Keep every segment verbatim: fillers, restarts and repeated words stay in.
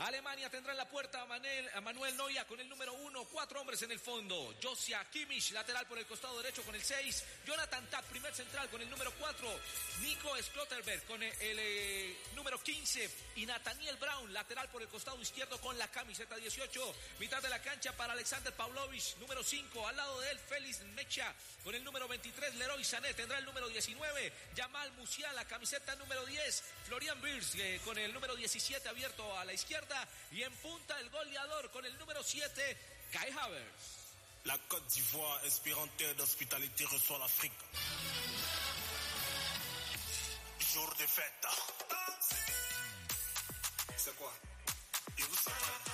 Alemania tendrá en la puerta a Manuel, a Manuel Neuer con el número uno, cuatro hombres en el fondo. Josia Kimmich, lateral por el costado derecho con el seis. Jonathan Tah, primer central con el número cuatro. Nico Schlotterberg con el, el eh, número quince. Y Nathaniel Brown, lateral por el costado izquierdo con la camiseta dieciocho. Mitad de la cancha para Alexander Pavlovich, número cinco. Al lado de él, Félix Mecha con el número veintitrés. Leroy Sané tendrá el número diecinueve. Jamal Musiala, camiseta número diez. Florian Wirtz eh, con el número diecisiete abierto a la izquierda. Y en punta el goleador con el número siete, Kai Havertz. La Côte d'Ivoire, espérante d'hospitalité, reçoit l'Afrique. Jour de fête. C'est quoi? ¿Y vous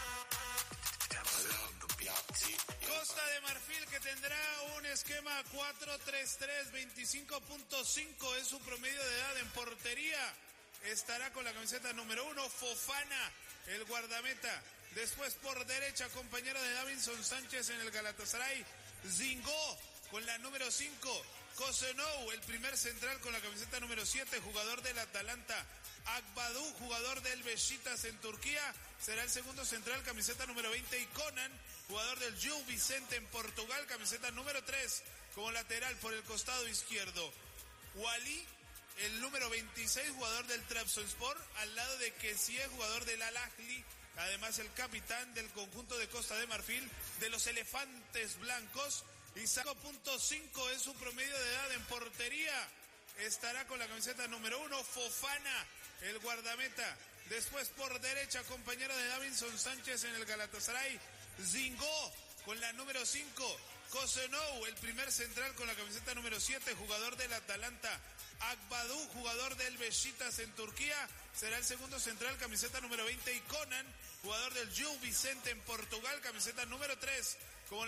Costa de Marfil, que tendrá un esquema cuatro tres tres, veinticinco punto cinco es su promedio de edad en portería. Estará con la camiseta número uno, Fofana, el guardameta. Después por derecha, compañero de Davinson Sánchez en el Galatasaray, Zingo con la número cinco. Kosenou, el primer central con la camiseta número siete, jugador del Atalanta. Akbadou, jugador del Beşiktaş en Turquía, será el segundo central, camiseta número veinte. Y Conan, jugador del Gil Vicente en Portugal, camiseta número tres, como lateral por el costado izquierdo. Wally, el número veintiséis, jugador del Trabzonspor, al lado de Kessie, jugador del Al Ahly, además el capitán del conjunto de Costa de Marfil, de los Elefantes Blancos. Y cinco punto cinco es su promedio de edad en portería. Estará con la camiseta número uno, Fofana, el guardameta. Después por derecha, compañero de Davinson Sánchez en el Galatasaray, Zingo con la número cinco. Kosenou, el primer central con la camiseta número siete, jugador del Atalanta. Akbadou, jugador del Beşiktaş en Turquía, será el segundo central, camiseta número veinte. Y Conan, jugador del Gil Vicente en Portugal, camiseta número tres. Como